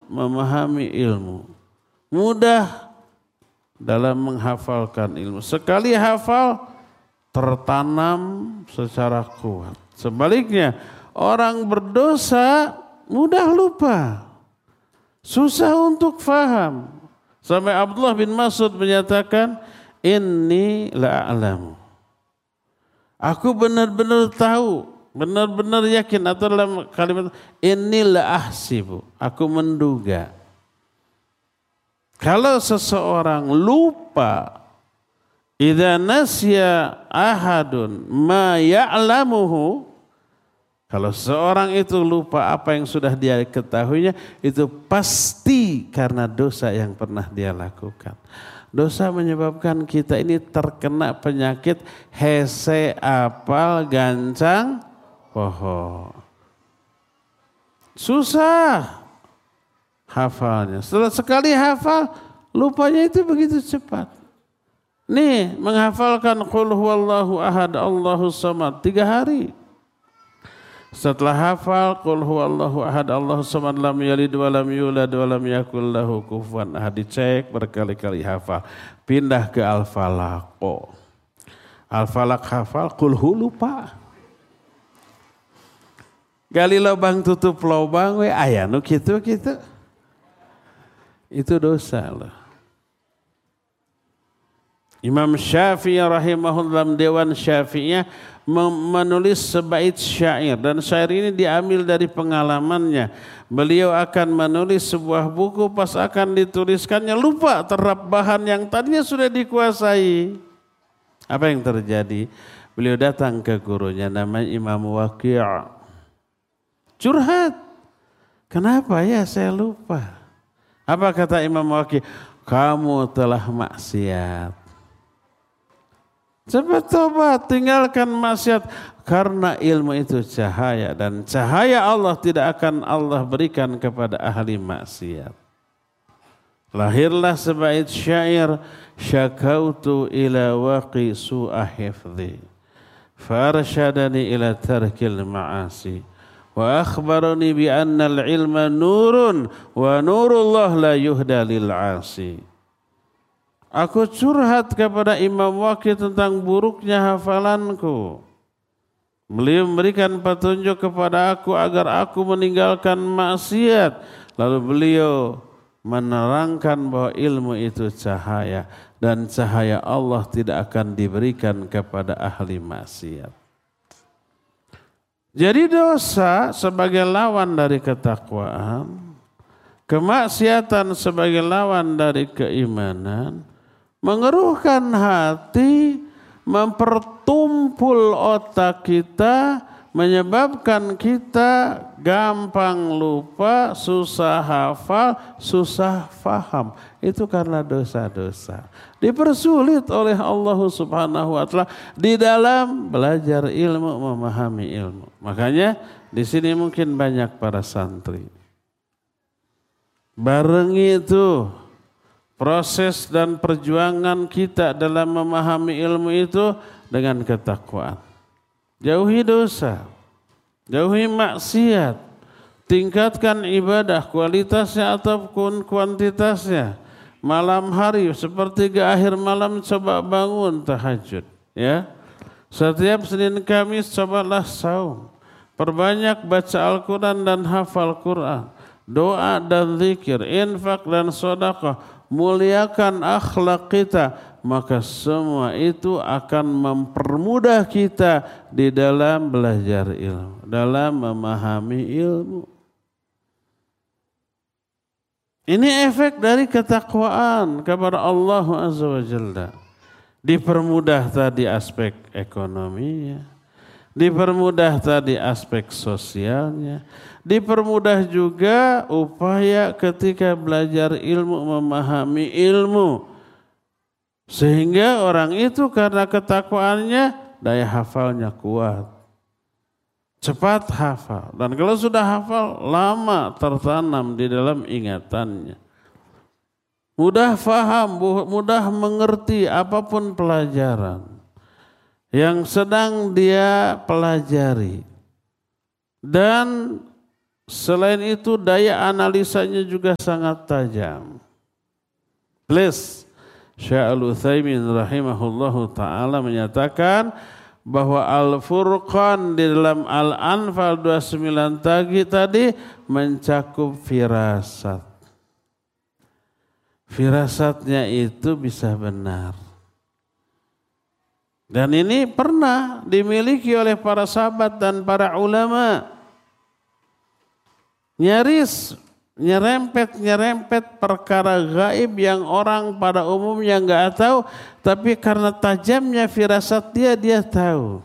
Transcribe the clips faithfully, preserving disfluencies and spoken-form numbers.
memahami ilmu, mudah dalam menghafalkan ilmu. Sekali hafal tertanam secara kuat. Sebaliknya orang berdosa mudah lupa, susah untuk faham. Sampai Abdullah bin Mas'ud menyatakan, inni la'alamu. Aku benar-benar tahu, benar-benar yakin, atau dalam kalimat inni la'ahsibu, aku menduga. Kalau seseorang lupa, idza nasya ahadun ma ya'lamuhu, kalau seorang itu lupa apa yang sudah dia ketahuinya, itu pasti karena dosa yang pernah dia lakukan. Dosa menyebabkan kita ini terkena penyakit hese apal gancang poho. Susah hafalnya. Setelah sekali hafal, lupanya itu begitu cepat. Nih, menghafalkan qul huwallahu ahad Allahus samad tiga hari. Setelah hafal qul huwallahu ahad Allahus samad lam yalid wa lam yulad wa lam yakul lahu kufuwan ahad, dicek berkali-kali hafal. Pindah ke Al-Falaq. Oh. Al-Falaq hafal, qul hu lupa. Gali lubang tutup lubang we aya nu kitu-kitu. Itu dosa loh. Imam Syafi'i rahimahullah dalam Dewan Syafi'iyah menulis sebait syair, dan syair ini diambil dari pengalamannya. Beliau akan menulis sebuah buku, pas akan dituliskannya lupa terap bahan yang tadinya sudah dikuasai. Apa yang terjadi? Beliau datang ke gurunya namanya Imam Waqi'. Curhat. Kenapa ya saya lupa? Apa kata Imam Waqi'? Kamu telah maksiat. Cepat tobat, tinggalkan maksiat, karena ilmu itu cahaya, dan cahaya Allah tidak akan Allah berikan kepada ahli maksiat. Lahirlah sebait syair, syakautu ila waqi su'a hifdhi farsyadani ila tarkil ma'asi wa akhbarani bi anna al-ilma nurun wa nurullah la yuhda lil 'asi. Aku curhat kepada Imam Waqi' tentang buruknya hafalanku. Beliau memberikan petunjuk kepada aku agar aku meninggalkan maksiat. Lalu beliau menerangkan bahwa ilmu itu cahaya, dan cahaya Allah tidak akan diberikan kepada ahli maksiat. Jadi dosa sebagai lawan dari ketakwaan, kemaksiatan sebagai lawan dari keimanan, mengeruhkan hati, mempertumpul otak kita, menyebabkan kita gampang lupa, susah hafal, susah faham. Itu karena dosa-dosa. Dipersulit oleh Allah Subhanahu wa taala di dalam belajar ilmu, memahami ilmu. Makanya di sini mungkin banyak para santri. Barengi itu proses dan perjuangan kita dalam memahami ilmu itu dengan ketakwaan. Jauhi dosa, jauhi maksiat, tingkatkan ibadah kualitasnya ataupun kuantitasnya. Malam hari sepertiga akhir malam coba bangun tahajud, ya. Setiap Senin Kamis cobalah saum. Perbanyak baca Al-Quran dan hafal Quran. Doa dan zikir, infak dan sedekah. Muliakan akhlak kita, maka semua itu akan mempermudah kita di dalam belajar ilmu, dalam memahami ilmu. Ini efek dari ketakwaan kepada Allah Azza wa Jalla. Dipermudah tadi aspek ekonominya, dipermudah tadi aspek sosialnya, dipermudah juga upaya ketika belajar ilmu, memahami ilmu. Sehingga orang itu karena ketakwaannya daya hafalnya kuat. Cepat hafal. Dan kalau sudah hafal, lama tertanam di dalam ingatannya. Mudah faham, mudah mengerti apapun pelajaran yang sedang dia pelajari. Dan Selain itu daya analisanya juga sangat tajam. Plus Syekh Al-Utsaimin rahimahullahu ta'ala menyatakan bahwa Al-Furqan di dalam Al-Anfal dua puluh sembilan tadi, tadi mencakup firasat. Firasatnya itu bisa benar. Dan ini pernah dimiliki oleh para sahabat dan para ulama. Nyaris nyerempet-nyerempet perkara gaib yang orang pada umumnya enggak tahu, tapi karena tajamnya firasat dia, dia tahu.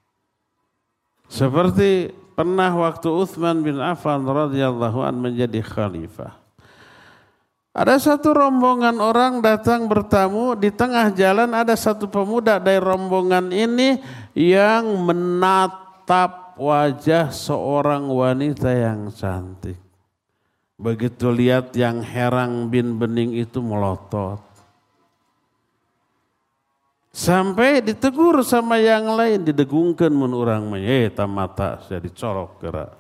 Seperti pernah waktu Utsman bin Affan radhiyallahu an menjadi khalifah. Ada satu rombongan orang datang bertamu, di tengah jalan ada satu pemuda dari rombongan ini yang menatap wajah seorang wanita yang cantik. Begitu lihat yang herang bin bening itu melotot. Sampai ditegur sama yang lain, didegungkan mun urang mah, eh tamata jadi colok gerak.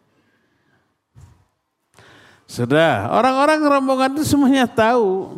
Sudah, orang-orang rombongan itu semuanya tahu.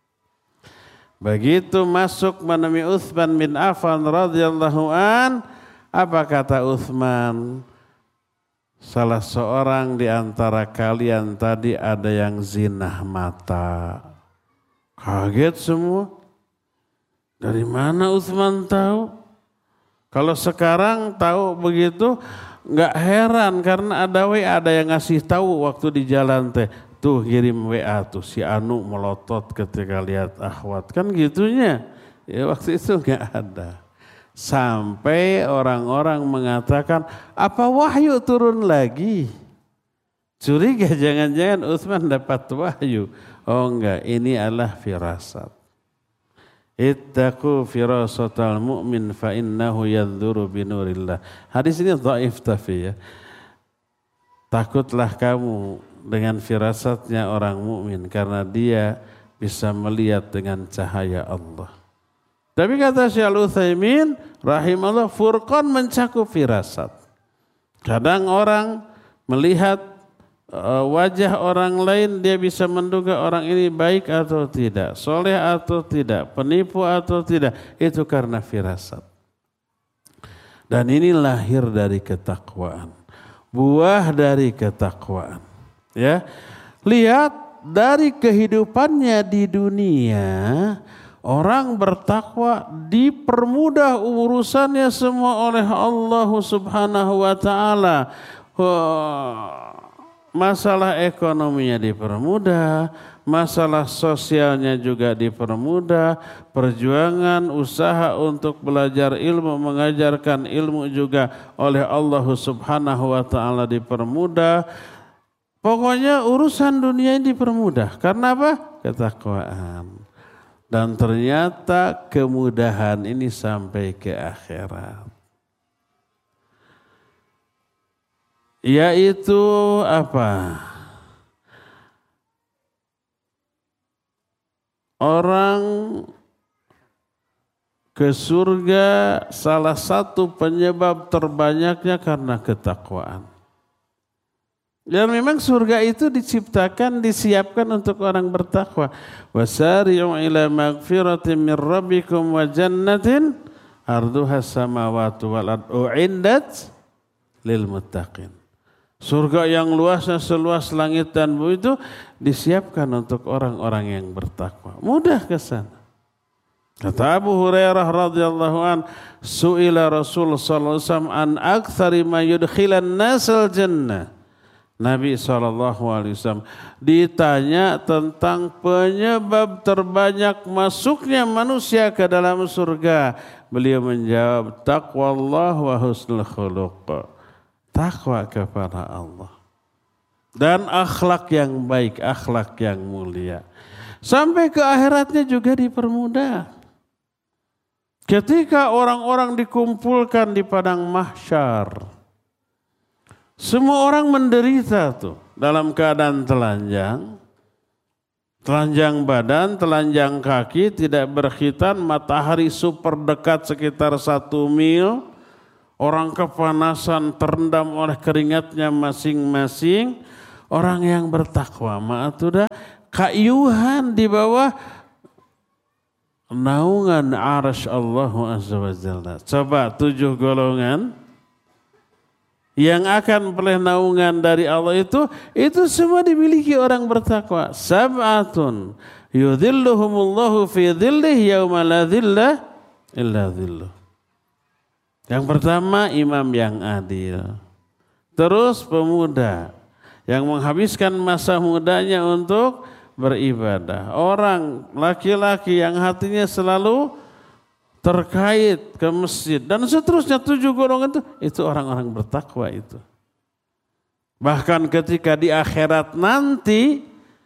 Begitu masuk menemui Utsman bin Affan radhiyallahu an, apa kata Utsman? Salah seorang di antara kalian tadi ada yang zinah mata. Kaget semua. Dari mana Utsman tahu? Kalau sekarang tahu begitu, nggak heran karena ada W A, ada yang ngasih tahu waktu di jalan teh. Tuh kirim W A tuh si Anu melotot ketika lihat akhwat. Kan gitunya. Ya waktu itu nggak ada. Sampai orang-orang mengatakan, apa wahyu turun lagi? Curiga jangan-jangan Utsman dapat wahyu. Oh enggak, ini adalah firasat. Ittaqu firasatal mu'min fa innahu yanzuru binurillah. Hadis ini dhaif tapi ya. Takutlah kamu dengan firasatnya orang mukmin karena dia bisa melihat dengan cahaya Allah. Tapi kata Syekh Al-Utsaimin rahimahullah, Furqan mencakup firasat. Kadang orang melihat uh, wajah orang lain, dia bisa menduga orang ini baik atau tidak, soleh atau tidak, penipu atau tidak. Itu karena firasat. Dan ini lahir dari ketakwaan, buah dari ketakwaan. Ya, lihat dari kehidupannya di dunia. Orang bertakwa dipermudah urusannya semua oleh Allah Subhanahu wa taala. Masalah ekonominya dipermudah, masalah sosialnya juga dipermudah, perjuangan usaha untuk belajar ilmu, mengajarkan ilmu juga oleh Allah Subhanahu wa taala dipermudah. Pokoknya urusan dunia ini dipermudah. Karena apa? Ketakwaan. Dan ternyata kemudahan ini sampai ke akhirat. Yaitu apa? Orang ke surga salah satu penyebab terbanyaknya karena ketakwaan. Dan memang surga itu diciptakan, disiapkan untuk orang bertakwa. Wasari'u ila magfiratin min rabbikum wa jannatin arduha samawati wal ardu u'iddat lil muttaqin. Surga yang luasnya seluas langit dan bumi itu disiapkan untuk orang-orang yang bertakwa. Mudah ke sana. Kata Abu Hurairah radhiyallahu an, su'ila Rasul sallallahu alaihi wasallam an aktsari ma yudkhilan nasal jannah. Nabi shallallahu alaihi wasallam ditanya tentang penyebab terbanyak masuknya manusia ke dalam surga. Beliau menjawab, taqwallah wa husnul khuluq. Takwa kepada Allah. Dan akhlak yang baik, akhlak yang mulia. Sampai ke akhiratnya juga dipermudah. Ketika orang-orang dikumpulkan di padang mahsyar, semua orang menderita tuh dalam keadaan telanjang, telanjang badan, telanjang kaki, tidak berkhitan, matahari super dekat sekitar satu mil. orang kepanasan terendam oleh keringatnya masing-masing. Orang yang bertakwa mah atuh kayuhan di bawah naungan arsy Allah Azza wa Jalla. Coba tujuh golongan yang akan peroleh naungan dari Allah itu, itu semua dimiliki orang bertakwa. Sab'atun yudhilluhumullahu fi dhillih yauma la dhilla illa dhilluh. Yang pertama imam yang adil. Terus pemuda yang menghabiskan masa mudanya untuk beribadah. Orang laki-laki yang hatinya selalu terkait ke masjid. Dan seterusnya tujuh golongan itu, itu orang-orang bertakwa itu. Bahkan ketika di akhirat nanti,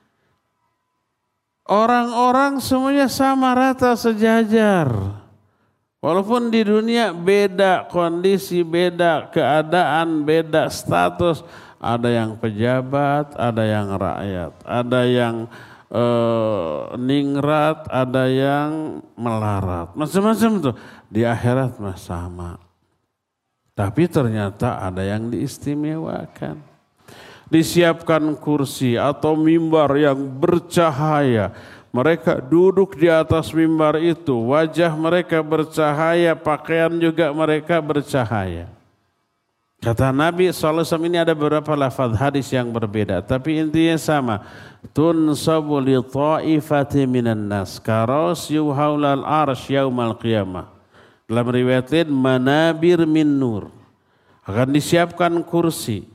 orang-orang semuanya sama rata sejajar. Walaupun di dunia beda kondisi, beda keadaan, beda status. Ada yang pejabat, ada yang rakyat, ada yang eh, ningrat, ada yang melarat. Macam-macam tuh. Di akhirat mah sama. Tapi ternyata ada yang diistimewakan. Disiapkan kursi atau mimbar yang bercahaya. Mereka duduk di atas mimbar itu. Wajah mereka bercahaya, pakaian juga mereka bercahaya. Kata Nabi shallallahu alaihi wasallam ini ada beberapa lafaz hadis yang berbeda. Tapi intinya sama. Tunsabu li ta'ifati minan nas. Karos yuhaulal arsh yaumal qiyamah. Dalam riwayat lain manabir min nur. Akan disiapkan kursi.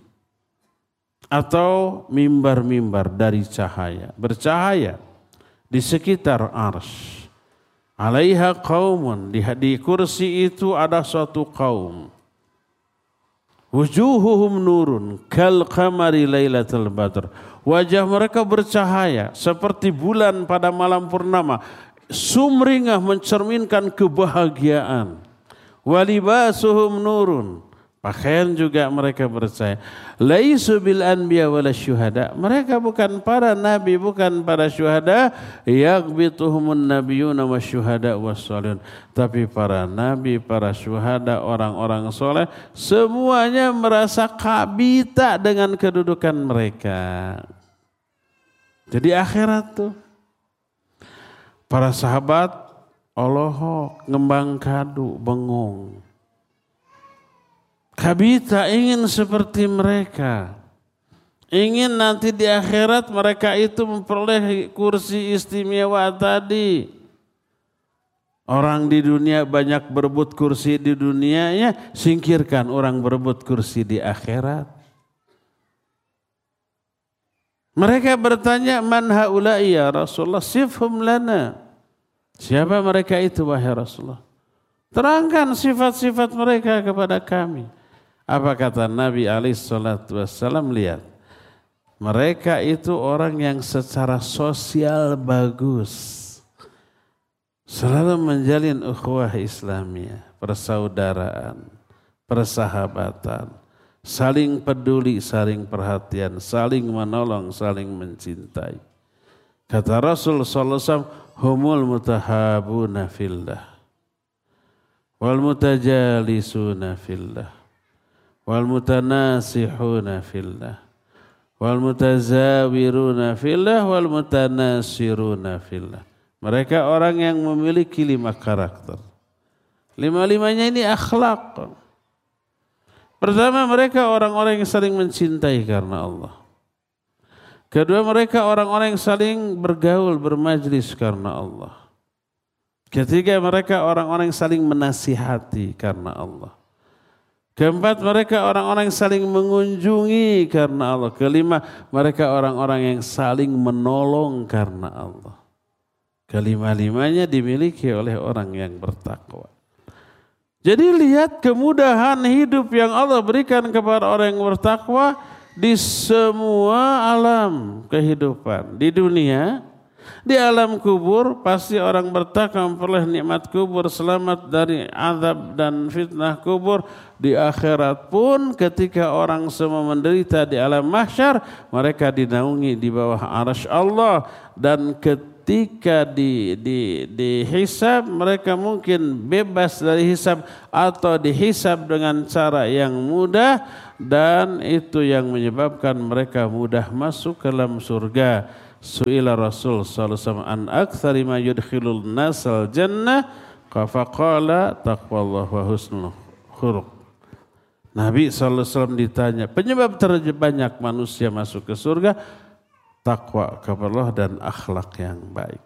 Atau mimbar-mimbar dari cahaya. Bercahaya. Di sekitar arsh. Alaiha qaumun. Di, di kursi itu ada suatu kaum. Wujuhuhum nurun kal qamari lailatul badr. Wajah mereka bercahaya seperti bulan pada malam purnama. Sumringah mencerminkan kebahagiaan. Walibasuhum nurun. Pakaian juga mereka bercahaya. Laisu bil anbiya wala syuhada. Mereka bukan para nabi, bukan para syuhada. Yaghbituhumun nabiyuna wasyuhada wassalihun. Tapi para nabi, para syuhada, orang-orang soleh, semuanya merasa kabita dengan kedudukan mereka. Jadi akhirat tuh. Para sahabat Allahok, ngembang kadu, bengong. Kabita ingin seperti mereka. Ingin nanti di akhirat mereka itu memperoleh kursi istimewa tadi. Orang di dunia banyak berebut kursi di dunianya, singkirkan orang berebut kursi di akhirat. Mereka bertanya, man haula'i ya Rasulullah, sifhum lana. Siapa mereka itu wahai Rasulullah? Terangkan sifat-sifat mereka kepada kami. Apa kata Nabi alaihi salatu wassalam? Lihat, mereka itu orang yang secara sosial bagus, selalu menjalin ukhuwah Islamiyah, persaudaraan, persahabatan, saling peduli, saling perhatian, saling menolong, saling mencintai. Kata Rasul sallallahu alaihi wasallam, humul mutahabuna fillah wal mutajalisuna fillah wal mutanasihuna fillah wal mutazawiruna fillah wal mutanasiruna fillah. Mereka orang yang memiliki lima karakter. Lima-limanya ini akhlak. Pertama, mereka orang-orang yang saling mencintai karena Allah. Kedua, mereka orang-orang yang saling bergaul, bermajlis karena Allah. Ketiga, mereka orang-orang yang saling menasihati karena Allah. Keempat, mereka orang-orang yang saling mengunjungi karena Allah. Kelima, mereka orang-orang yang saling menolong karena Allah. Kelima-limanya dimiliki oleh orang yang bertakwa. Jadi lihat kemudahan hidup yang Allah berikan kepada orang yang bertakwa di semua alam kehidupan. Di dunia, di alam kubur, pasti orang bertakwa memperoleh nikmat kubur, selamat dari azab dan fitnah kubur. Di akhirat pun ketika orang semua menderita di alam mahsyar, mereka dinaungi di bawah arsy Allah. Dan ketika ketika di, di, dihisab mereka mungkin bebas dari hisab atau dihisab dengan cara yang mudah, dan itu yang menyebabkan mereka mudah masuk ke dalam surga. Su'ila Rasul sallallahu alaihi wasallam an aktsari ma yudkhilul nasal jannah faqala taqwallah wa husnul khuluq. Nabi sallallahu alaihi wasallam ditanya, penyebab terbanyak manusia masuk ke surga, takwa kepada Allah dan akhlak yang baik.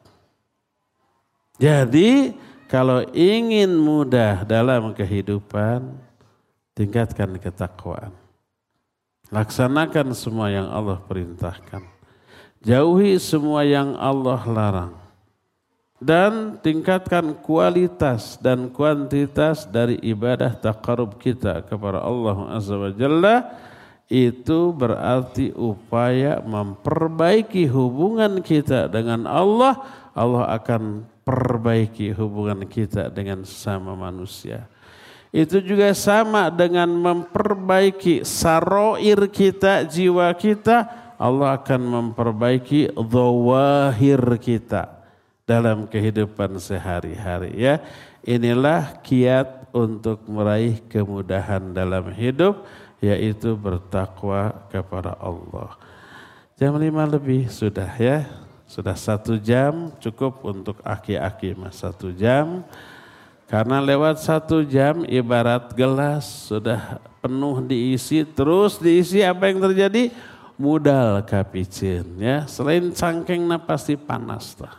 Jadi kalau ingin mudah dalam kehidupan, tingkatkan ketakwaan. Laksanakan semua yang Allah perintahkan. Jauhi semua yang Allah larang. Dan tingkatkan kualitas dan kuantitas dari ibadah taqarrub kita kepada Allah Azza wa Jalla. Itu berarti upaya memperbaiki hubungan kita dengan Allah. Allah akan perbaiki hubungan kita dengan sesama manusia. Itu juga sama dengan memperbaiki saroir kita, jiwa kita. Allah akan memperbaiki dhawahir kita dalam kehidupan sehari-hari. Ya, inilah kiat untuk meraih kemudahan dalam hidup, yaitu bertakwa kepada Allah. Jam lima lebih sudah ya, sudah satu jam cukup untuk aki-aki mas satu jam. Karena lewat satu jam ibarat gelas sudah penuh diisi, terus diisi apa yang terjadi? Mudal kapicin ya, selain cangkengna pasti panas lah.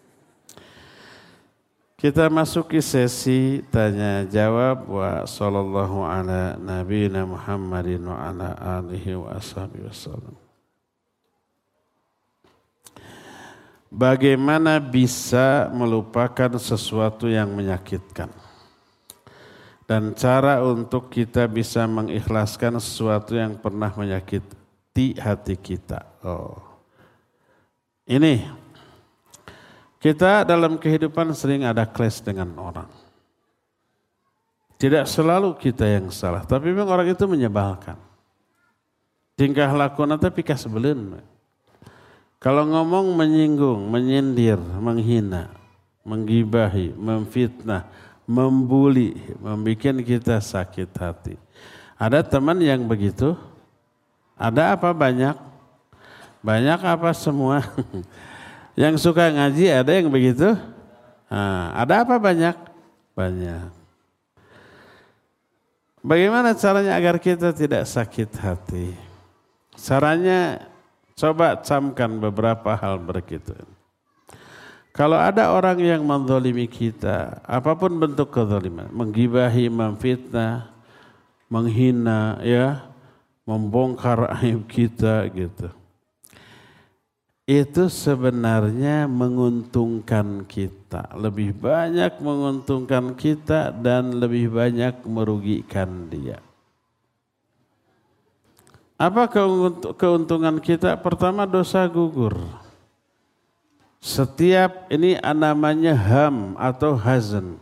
Kita masuki sesi tanya jawab wa sallallahu ala nabiyina Muhammadin wa ala alihi wa ashabihi wasallam. Bagaimana bisa melupakan sesuatu yang menyakitkan? Dan cara untuk kita bisa mengikhlaskan sesuatu yang pernah menyakiti hati kita. Oh. Ini kita dalam kehidupan sering ada clash dengan orang. Tidak selalu kita yang salah, tapi memang orang itu menyebalkan. Tingkah laku nanti pika sebelum. Kalau ngomong menyinggung, menyindir, menghina, menggibahi, memfitnah, membuli, membuat kita sakit hati. Ada teman yang begitu? Ada apa banyak? Banyak apa semua? Yang suka ngaji ada yang begitu? Nah, ada apa banyak? Banyak. Bagaimana caranya agar kita tidak sakit hati? Caranya coba camkan beberapa hal berikut. Kalau ada orang yang menzalimi kita, apapun bentuk kezaliman, menggibahi, memfitnah, menghina, ya, membongkar aib kita gitu. Itu sebenarnya menguntungkan kita, lebih banyak menguntungkan kita dan lebih banyak merugikan dia. Apa keuntungan kita? Pertama, dosa gugur. Setiap ini namanya ham atau hazan.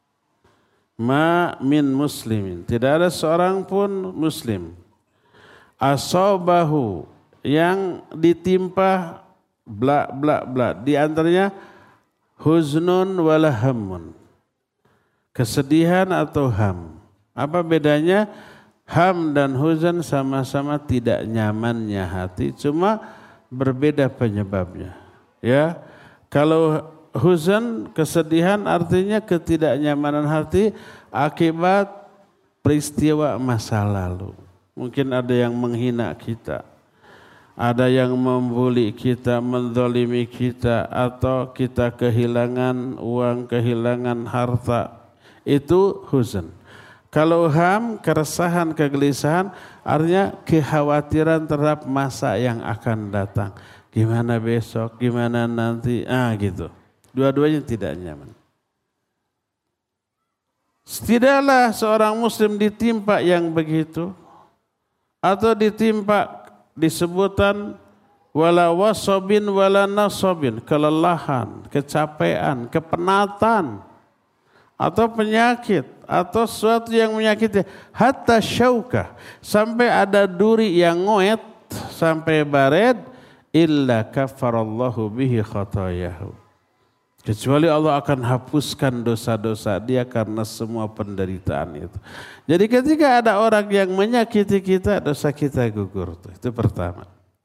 Ma min muslimin. Tidak ada seorang pun muslim. Asobahu yang ditimpa bla bla bla. Di antaranya huznun wala hamun. Kesedihan atau ham. Apa bedanya? Ham dan huzan sama-sama tidak nyamannya hati, cuma berbeda penyebabnya. Ya, kalau huzan kesedihan artinya ketidaknyamanan hati akibat peristiwa masa lalu. Mungkin ada yang menghina kita, ada yang membuli kita, menzalimi kita, atau kita kehilangan uang, kehilangan harta. Itu huzan. Kalau ham, keresahan, kegelisahan, artinya kekhawatiran terhadap masa yang akan datang. Gimana besok, gimana nanti, ah gitu. Dua-duanya tidak nyaman. Tidaklah seorang muslim ditimpa yang begitu, atau ditimpa disebutan wala wasobin wala nasobin, kelelahan, kecapean, kepenatan, atau penyakit, atau sesuatu yang menyakiti, hatta syaukah, sampai ada duri yang ngoet sampai baret, illa kafarallahu bihi khatayahu. Kecuali Allah akan hapuskan dosa-dosa dia karena semua penderitaan itu. Jadi ketika ada orang yang menyakiti kita, dosa kita gugur. Itu pertama.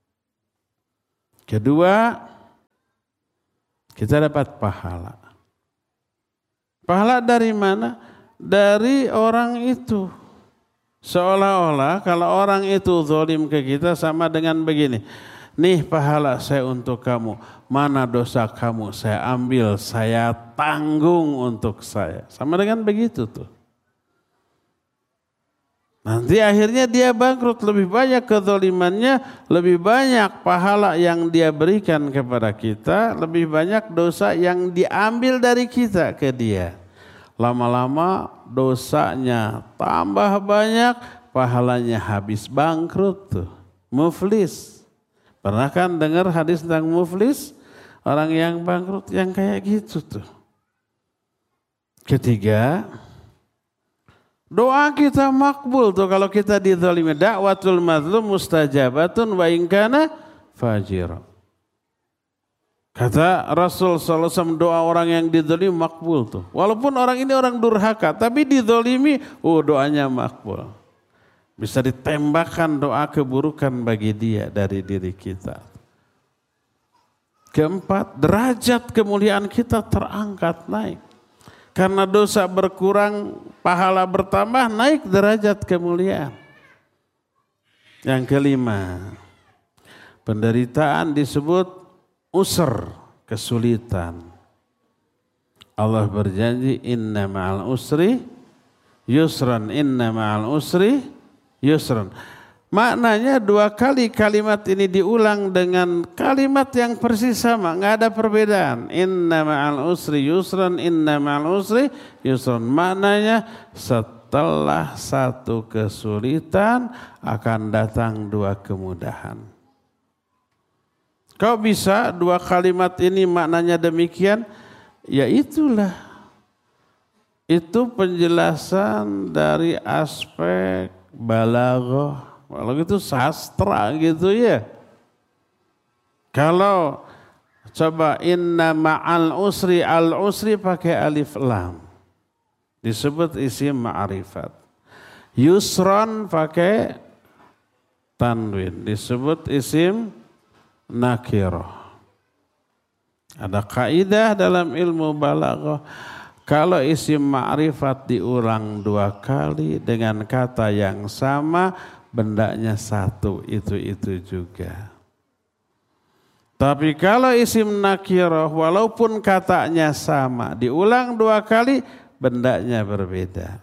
Kedua, kita dapat pahala. Pahala dari mana? Dari orang itu. Seolah-olah kalau orang itu zalim ke kita sama dengan begini. Nih pahala saya untuk kamu, mana dosa kamu saya ambil, saya tanggung untuk saya. Sama dengan begitu tuh. Nanti akhirnya dia bangkrut, lebih banyak kezalimannya, lebih banyak pahala yang dia berikan kepada kita, lebih banyak dosa yang diambil dari kita ke dia. Lama-lama dosanya tambah banyak, pahalanya habis, bangkrut tuh, muflis. Pernah kan dengar hadis tentang muflis? Orang yang bangkrut yang kayak gitu tuh. Ketiga, doa kita makbul tuh kalau kita dizalimi. Da'watul mazlum mustajabatun wa in kana fajira. Kata Rasul sallallahu alaihi wasallam, doa orang yang dizalimi makbul tuh. Walaupun orang ini orang durhaka, tapi dizalimi, oh doanya makbul. Bisa ditembakkan doa keburukan bagi dia dari diri kita. Keempat, derajat kemuliaan kita terangkat naik. Karena dosa berkurang, pahala bertambah, naik derajat kemuliaan. Yang kelima, penderitaan disebut usr, kesulitan. Allah berjanji, inna ma'al usri yusran, inna ma'al usri yusran. Maknanya dua kali kalimat ini diulang dengan kalimat yang persis sama, nggak ada perbedaan. Inna ma'al usri yusran, inna ma'al usri yusran. Maknanya setelah satu kesulitan akan datang dua kemudahan. Kau bisa dua kalimat ini maknanya demikian? Ya itulah. Itu penjelasan dari aspek balaghah. Kalau gitu sastra gitu ya. Kalau coba inna ma'al usri, al usri pakai alif lam. Disebut isim ma'rifat. Yusran pakai tanwin. Disebut isim nakirah. Ada kaidah dalam ilmu balaghah. Kalau isim ma'rifat diulang dua kali dengan kata yang sama, bendanya satu, itu-itu juga. Tapi kalau isim nakirah, walaupun katanya sama, diulang dua kali, bendanya berbeda.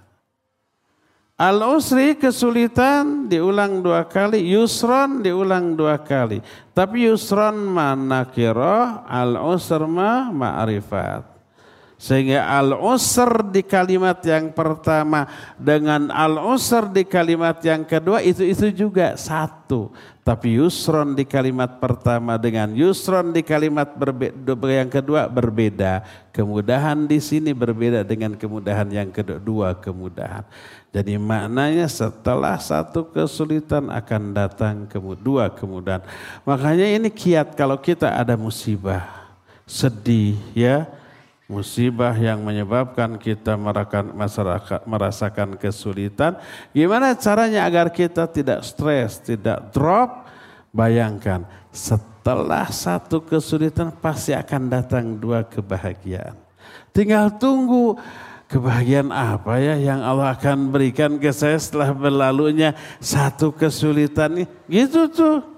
Al-usri, kesulitan, diulang dua kali. Yusron, diulang dua kali. Tapi yusron ma nakirah, al-usr ma ma'rifat. Sehingga al-usr di kalimat yang pertama dengan al-usr di kalimat yang kedua itu-itu juga satu. Tapi yusron di kalimat pertama dengan yusron di kalimat yang kedua berbeda. Kemudahan di sini berbeda dengan kemudahan yang kedua, dua kemudahan. Jadi maknanya setelah satu kesulitan akan datang dua kemudahan. Makanya ini kiat kalau kita ada musibah, sedih ya. Musibah yang menyebabkan kita merasakan kesulitan. Gimana caranya agar kita tidak stres, tidak drop? Bayangkan setelah satu kesulitan pasti akan datang dua kebahagiaan. Tinggal tunggu kebahagiaan apa ya yang Allah akan berikan ke saya setelah berlalunya satu kesulitan. Gitu tuh.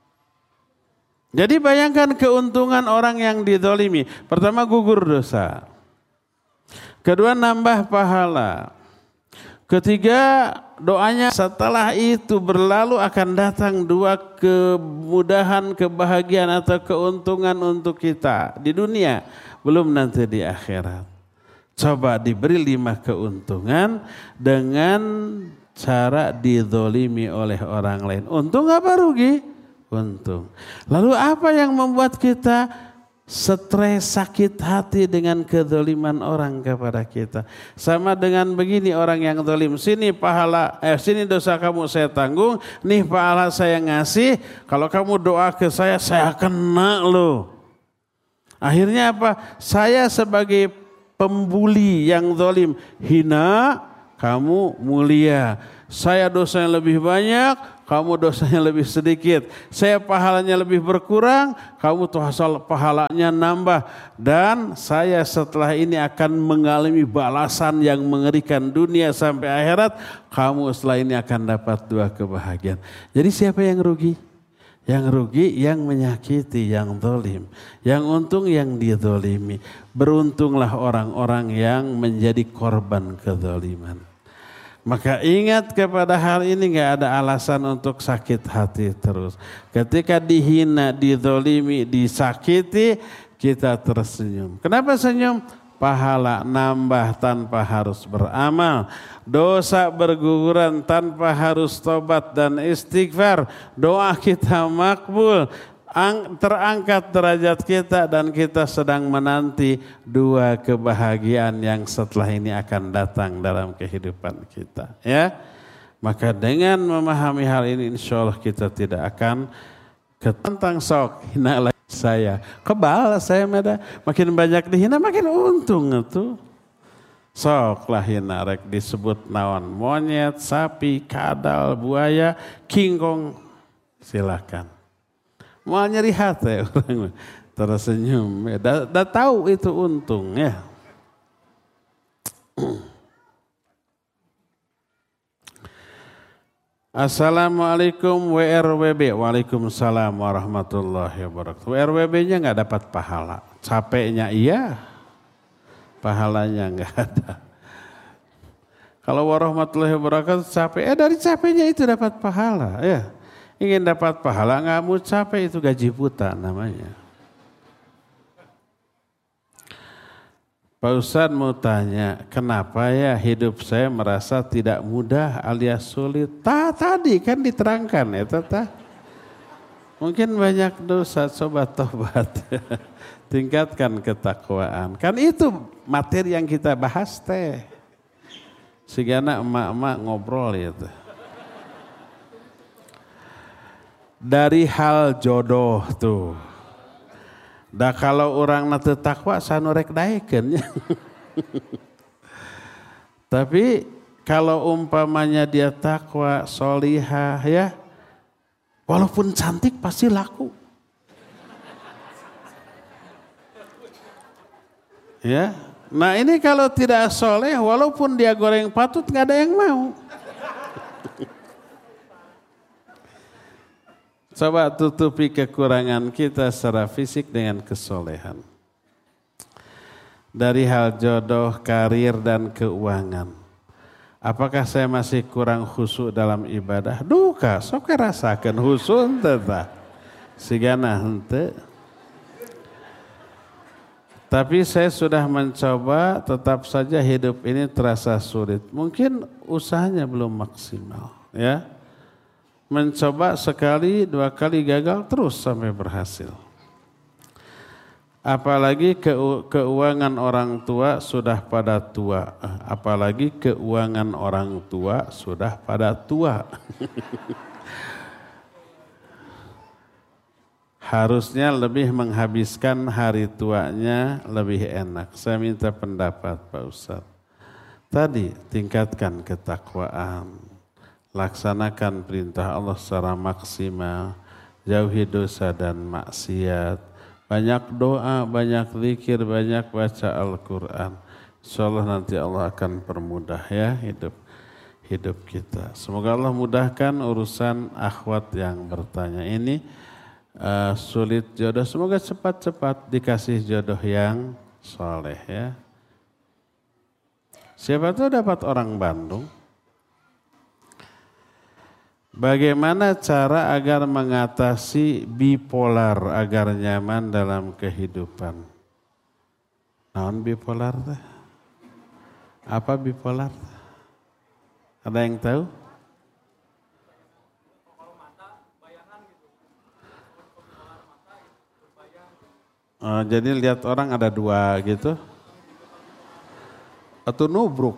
Jadi bayangkan keuntungan orang yang dizalimi. Pertama gugur dosa. Kedua nambah pahala. Ketiga doanya setelah itu berlalu akan datang dua kemudahan, kebahagiaan atau keuntungan untuk kita di dunia. Belum nanti di akhirat. Coba diberi lima keuntungan dengan cara dizalimi oleh orang lain. Untung apa rugi? Untung. Lalu apa yang membuat kita stres, sakit hati dengan kezaliman orang kepada kita? Sama dengan begini orang yang zalim, sini pahala, eh sini dosa kamu saya tanggung, nih pahala saya ngasih, kalau kamu doa ke saya, saya kena loh. Akhirnya apa? Saya sebagai pembuli yang zalim, hina, kamu mulia. Saya dosanya lebih banyak, kamu dosanya lebih sedikit. Saya pahalanya lebih berkurang, kamu tuh asal pahalanya nambah. Dan saya setelah ini akan mengalami balasan yang mengerikan dunia sampai akhirat. Kamu setelah ini akan dapat dua kebahagiaan. Jadi siapa yang rugi? Yang rugi yang menyakiti, yang zalim. Yang untung yang dizalimi. Beruntunglah orang-orang yang menjadi korban kezaliman. Maka ingat kepada hal ini, gak ada alasan untuk sakit hati terus. Ketika dihina, dizalimi, disakiti, kita tersenyum. Kenapa senyum? Pahala nambah tanpa harus beramal. Dosa berguguran tanpa harus tobat dan istighfar. Doa kita makbul. Terangkat derajat kita dan kita sedang menanti dua kebahagiaan yang setelah ini akan datang dalam kehidupan kita. Ya, maka dengan memahami hal ini, insya Allah kita tidak akan ketentang sok hina lagi saya. Kebal saya meda, makin banyak dihina makin untung itu. Sok lah hina rek disebut naon monyet, sapi, kadal, buaya, kingkong, silakan. Mau nyeri hati orang tersenyum, ya, dah, dah tahu itu untung ya. Assalamualaikum W R W B. Waalaikumsalam warahmatullahi wabarakatuh. W R W B-nya nggak dapat pahala, capeknya iya, pahalanya nggak ada. Kalau warahmatullahi wabarakatuh capek, eh dari capeknya itu dapat pahala ya. Ingin dapat pahala nggak mau capek, itu gaji buta namanya. Pak Ustadz mau tanya, kenapa ya hidup saya merasa tidak mudah alias sulit? Ta, tadi kan diterangkan ya tata. Mungkin banyak dosa, coba tobat. Tingkatkan ketakwaan. Kan itu materi yang kita bahas teh. Sigana emak-emak ngobrol itu. Dari hal jodoh tuh. Dah kalau orang nate takwa sanurek daekeun. Tapi kalau umpamanya dia takwa, solihah ya, walaupun cantik pasti laku. Ya, nah ini kalau tidak soleh, walaupun dia goreng patut nggak ada yang mau. Coba tutupi kekurangan kita secara fisik dengan kesolehan. Dari hal jodoh, karir, dan keuangan. Apakah saya masih kurang khusyuk dalam ibadah? Duka, sok rasakan khusyuk tetap. Sigana hente. Tapi saya sudah mencoba, tetap saja hidup ini terasa sulit. Mungkin usahanya belum maksimal, ya. Mencoba sekali, dua kali gagal, terus sampai berhasil. Apalagi ke, keuangan orang tua sudah pada tua. Apalagi keuangan orang tua sudah pada tua. Harusnya lebih menghabiskan hari tuanya lebih enak. Saya minta pendapat Pak Ustadz. Tadi tingkatkan ketakwaan. Laksanakan perintah Allah secara maksimal, jauhi dosa dan maksiat, banyak doa, banyak zikir, banyak baca Al-Quran. Insyaallah nanti Allah akan permudah ya hidup hidup kita. Semoga Allah mudahkan urusan akhwat yang bertanya ini. Uh, sulit jodoh, semoga cepat-cepat dikasih jodoh yang soleh ya. Siapa tahu dapat orang Bandung. Bagaimana cara agar mengatasi bipolar agar nyaman dalam kehidupan? Naon bipolar teh? Apa bipolar? Ada yang tahu? Oh, jadi lihat orang ada dua gitu? Atau nubruk?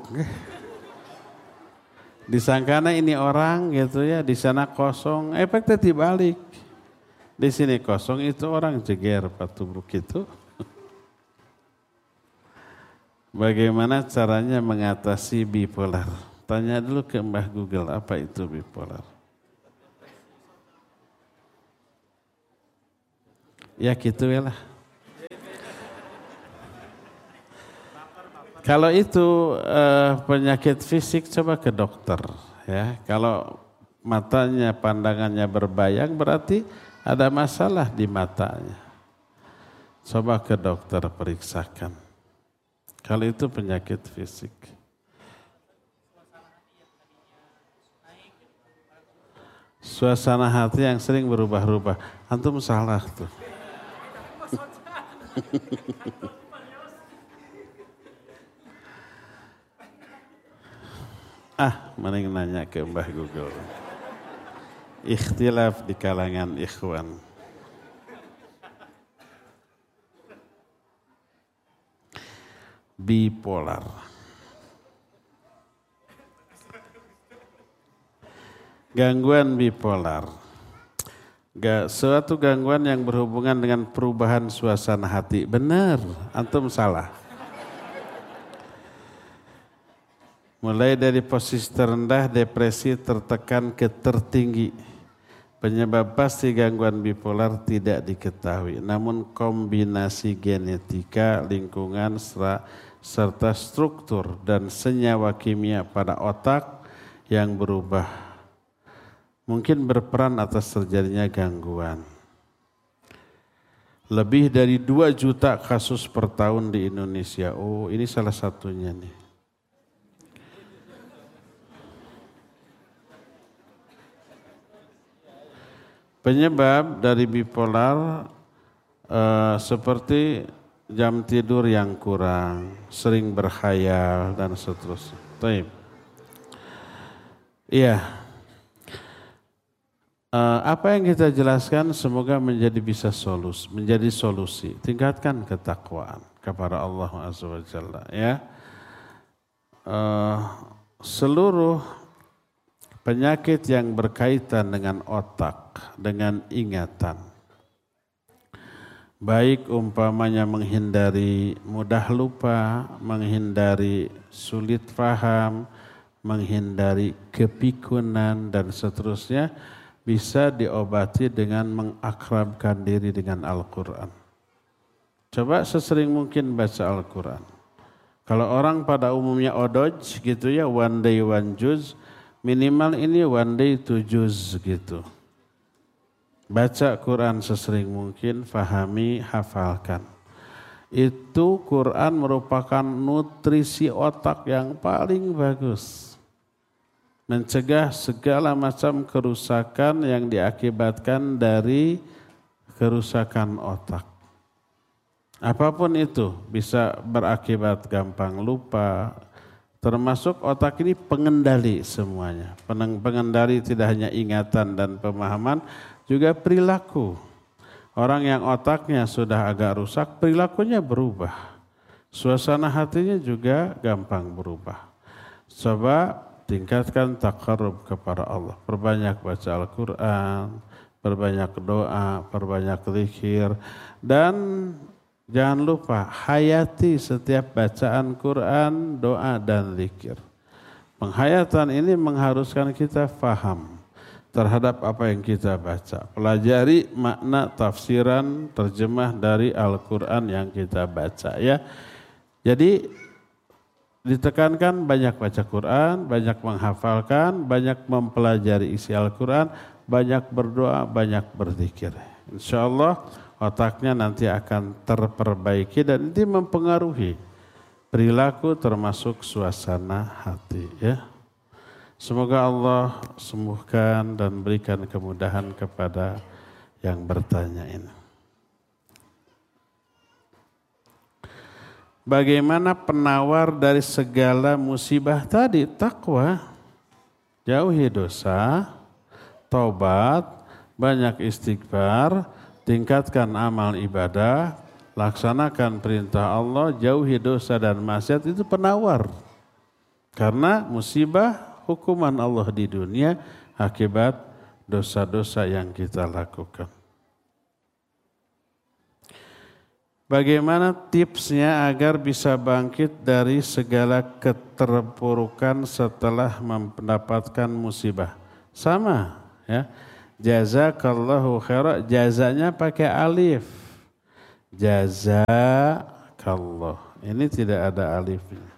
Disangkana ini orang gitu ya, di sana kosong, efeknya dibalik. Di sini kosong, itu orang jeger patubruk itu. Bagaimana caranya mengatasi bipolar? Tanya dulu ke Mbah Google, apa itu bipolar? Ya gitu ya lah. Kalau itu uh, penyakit fisik coba ke dokter ya. Kalau matanya pandangannya berbayang berarti ada masalah di matanya. Coba ke dokter periksakan. Kalau itu penyakit fisik. Suasana hati yang sering berubah-ubah. Antum salah tuh. Ah, mending nanya ke Mbah Google. Ikhtilaf di kalangan ikhwan. Bipolar. Gangguan bipolar. Gak, suatu gangguan yang berhubungan dengan perubahan suasana hati. Benar, antum salah. Mulai dari posisi terendah, depresi, tertekan ke tertinggi. Penyebab pasti gangguan bipolar tidak diketahui. Namun kombinasi genetika, lingkungan, serta struktur dan senyawa kimia pada otak yang berubah mungkin berperan atas terjadinya gangguan. Lebih dari dua juta kasus per tahun di Indonesia. Oh, ini salah satunya nih. Penyebab dari bipolar uh, seperti jam tidur yang kurang, sering berkhayal dan seterusnya. Taib. Iya. Uh, apa yang kita jelaskan semoga menjadi bisa solusi, menjadi solusi. Tingkatkan ketakwaan kepada Allah Azza wa Jalla. Ya. Uh, seluruh penyakit yang berkaitan dengan otak, dengan ingatan. Baik umpamanya menghindari mudah lupa, menghindari sulit paham, menghindari kepikunan dan seterusnya bisa diobati dengan mengakrabkan diri dengan Al-Quran. Coba sesering mungkin baca Al-Quran. Kalau orang pada umumnya odoj gitu ya, one day one juz, minimal ini one day two juz gitu. Baca Quran sesering mungkin, fahami, hafalkan. Itu Quran merupakan nutrisi otak yang paling bagus. Mencegah segala macam kerusakan yang diakibatkan dari kerusakan otak. Apapun itu bisa berakibat gampang lupa, termasuk otak ini pengendali semuanya. Pengendali tidak hanya ingatan dan pemahaman, juga perilaku. Orang yang otaknya sudah agak rusak, perilakunya berubah. Suasana hatinya juga gampang berubah. Coba tingkatkan taqarrub kepada Allah. Perbanyak baca Al-Quran, perbanyak doa, perbanyak zikir. Dan jangan lupa hayati setiap bacaan Quran, doa dan zikir. Penghayatan ini mengharuskan kita faham terhadap apa yang kita baca. Pelajari makna tafsiran, terjemah dari Al-Quran yang kita baca ya. Jadi ditekankan banyak baca Quran, banyak menghafalkan, banyak mempelajari isi Al-Quran, banyak berdoa, banyak berzikir. Insya Allah otaknya nanti akan terperbaiki dan ini mempengaruhi perilaku termasuk suasana hati ya. Semoga Allah sembuhkan dan berikan kemudahan kepada yang bertanya ini. Bagaimana penawar dari segala musibah tadi? Takwa, jauhi dosa, taubat, banyak istighfar, tingkatkan amal ibadah, laksanakan perintah Allah, jauhi dosa dan maksiat, itu penawar. Karena musibah hukuman Allah di dunia akibat dosa-dosa yang kita lakukan. Bagaimana tipsnya agar bisa bangkit dari segala keterpurukan setelah mendapatkan musibah? Sama ya. Jazakallahu khaira, jazanya pakai alif. Jazakallah. Ini tidak ada alifnya.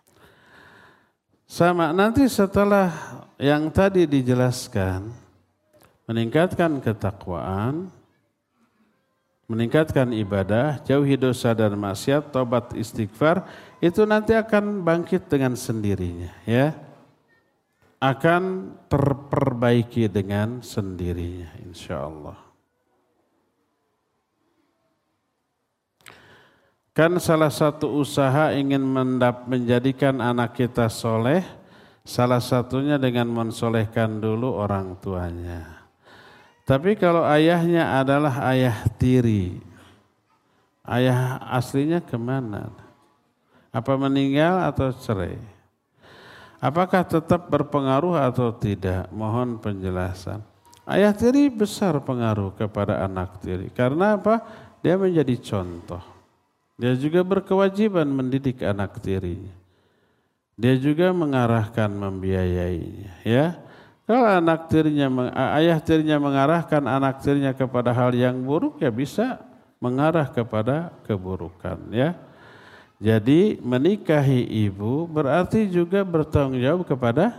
Sama nanti setelah yang tadi dijelaskan, meningkatkan ketakwaan, meningkatkan ibadah, jauhi dosa dan maksiat, tobat istighfar, itu nanti akan bangkit dengan sendirinya, ya. Akan terperbaiki dengan sendirinya, insya Allah. Kan salah satu usaha ingin mendap, menjadikan anak kita soleh, salah satunya dengan mensolehkan dulu orang tuanya. Tapi kalau ayahnya adalah ayah tiri, ayah aslinya kemana? Apa meninggal atau cerai? Apakah tetap berpengaruh atau tidak? Mohon penjelasan. Ayah tiri besar pengaruh kepada anak tiri. Karena apa? Dia menjadi contoh. Dia juga berkewajiban mendidik anak tirinya. Dia juga mengarahkan, membiayainya. Ya. Kalau anak tirinya, ayah tirinya mengarahkan anak tirinya kepada hal yang buruk, ya bisa mengarah kepada keburukan, ya. Jadi menikahi ibu berarti juga bertanggung jawab kepada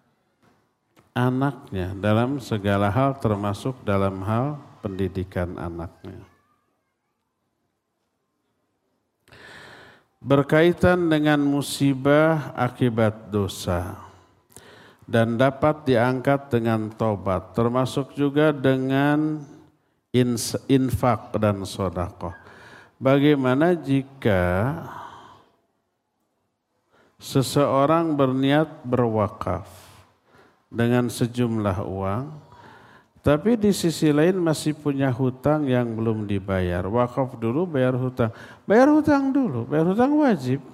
anaknya dalam segala hal, termasuk dalam hal pendidikan anaknya. Berkaitan dengan musibah akibat dosa dan dapat diangkat dengan tobat, termasuk juga dengan infak dan sedekah. Bagaimana jika seseorang berniat berwakaf dengan sejumlah uang, tapi di sisi lain masih punya hutang yang belum dibayar? Wakaf dulu, bayar hutang. Bayar hutang dulu, bayar hutang wajib.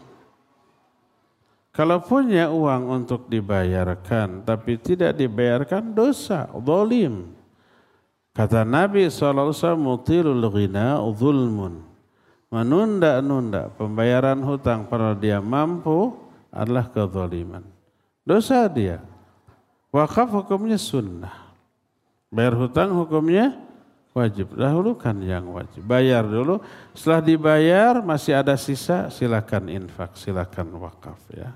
Kalau punya uang untuk dibayarkan, tapi tidak dibayarkan, dosa, zalim. Kata Nabi shallallahu alaihi wasallam, mutilul ghina zulmun. Menunda-nunda pembayaran hutang pada dia mampu adalah kezaliman. Dosa dia. Wakaf hukumnya sunnah. Bayar hutang hukumnya wajib. Dahulukan yang wajib. Bayar dulu. Setelah dibayar masih ada sisa, silakan infak, silakan wakaf, ya.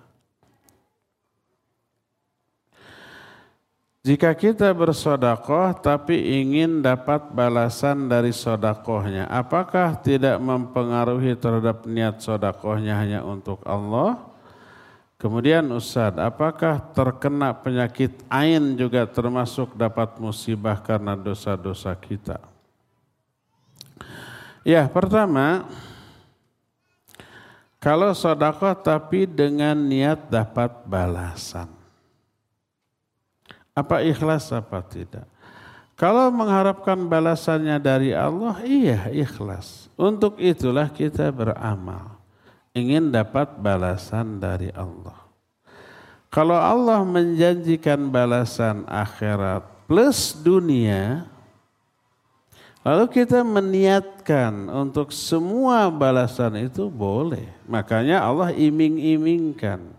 Jika kita bersedekah tapi ingin dapat balasan dari sedekahnya, apakah tidak mempengaruhi terhadap niat sedekahnya hanya untuk Allah? Kemudian Ustaz, apakah terkena penyakit ain juga termasuk dapat musibah karena dosa-dosa kita? Ya, pertama, kalau sedekah tapi dengan niat dapat balasan. Apa ikhlas apa tidak? Kalau mengharapkan balasannya dari Allah, iya ikhlas. Untuk itulah kita beramal. Ingin dapat balasan dari Allah. Kalau Allah menjanjikan balasan akhirat plus dunia, lalu kita meniatkan untuk semua balasan itu boleh. Makanya Allah iming-imingkan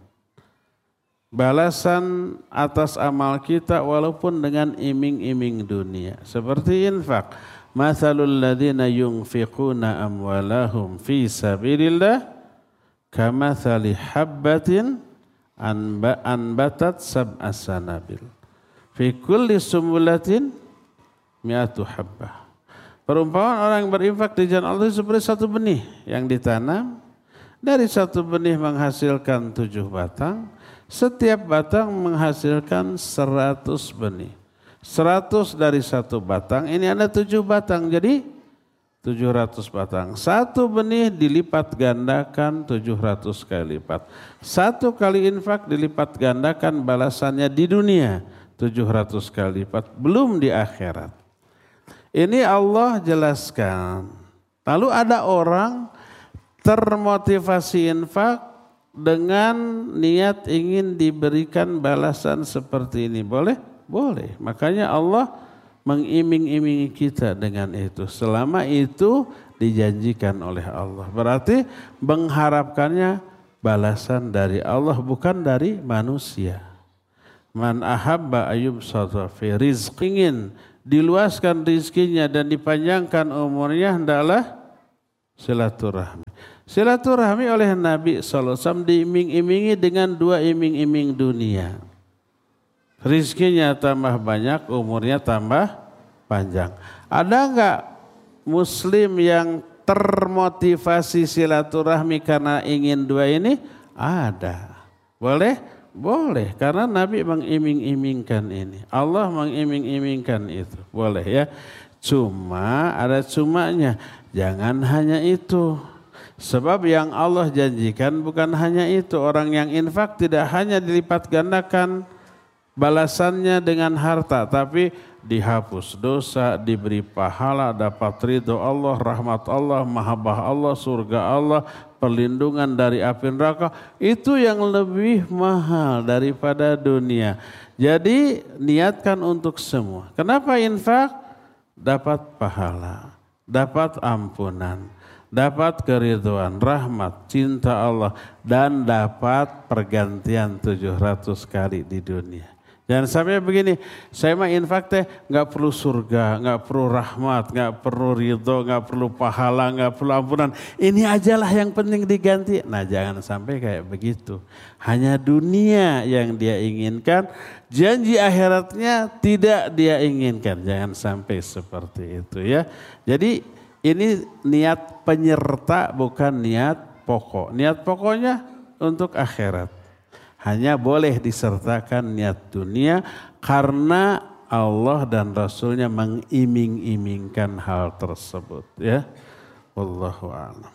balasan atas amal kita walaupun dengan iming-iming dunia. Seperti infak. Mathalul ladzina yunfiquna amwalahum fi sabilillah kamathali habbatin anbatat sab'a sanabil. Fi kulli sumbulatin mi'atu habbah. Perumpamaan orang yang berinfak di jalan Allah seperti satu benih yang ditanam. Dari satu benih menghasilkan tujuh batang. Setiap batang menghasilkan seratus benih. Seratus dari satu batang, ini ada tujuh batang, jadi tujuh ratus batang. Satu benih dilipat gandakan tujuh ratus kali lipat. Satu kali infak dilipat gandakan balasannya di dunia tujuh ratus kali lipat, belum di akhirat. Ini Allah jelaskan. Lalu ada orang termotivasi infak dengan niat ingin diberikan balasan seperti ini. Boleh? Boleh. Makanya Allah mengiming-imingi kita dengan itu. Selama itu dijanjikan oleh Allah. Berarti mengharapkannya balasan dari Allah bukan dari manusia. Man ahabba ayub sadafi rizqingin, diluaskan rizkinya dan dipanjangkan umurnya hendaklah silaturahmi. Silaturahmi oleh Nabi shallallahu alaihi wasallam diiming-imingi dengan dua iming-iming dunia. Rizkinya tambah banyak, umurnya tambah panjang. Ada enggak muslim yang termotivasi silaturahmi karena ingin dua ini? Ada. Boleh? Boleh. Karena Nabi mengiming-imingkan ini. Allah mengiming-imingkan itu. Boleh ya. Cuma ada cumanya. Jangan hanya itu. Sebab yang Allah janjikan bukan hanya itu. Orang yang infak tidak hanya dilipat gandakan balasannya dengan harta, tapi dihapus dosa, diberi pahala, dapat ridho Allah, rahmat Allah, mahabbah Allah, surga Allah, perlindungan dari api neraka. Itu yang lebih mahal daripada dunia. Jadi niatkan untuk semua. Kenapa infak? Dapat pahala, dapat ampunan, dapat keridhaan, rahmat, cinta Allah, dan dapat pergantian tujuh ratus kali di dunia. Jangan sampai begini, saya mah infak teh nggak perlu surga, nggak perlu rahmat, nggak perlu ridho, nggak perlu pahala, nggak perlu ampunan. Ini ajalah yang penting diganti. Nah jangan sampai kayak begitu. Hanya dunia yang dia inginkan, janji akhiratnya tidak dia inginkan. Jangan sampai seperti itu ya. Jadi ini niat penyerta bukan niat pokok. Niat pokoknya untuk akhirat. Hanya boleh disertakan niat dunia karena Allah dan Rasulnya mengiming-imingkan hal tersebut. Ya, wallahu a'lam.